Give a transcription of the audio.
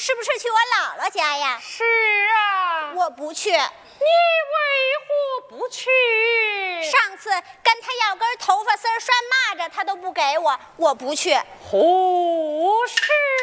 是不是去我姥姥家呀？ 是啊。 我不去。 你为何不去？ 上次跟他要根头发丝拴蚂蚱，他都不给我，我不去。 何事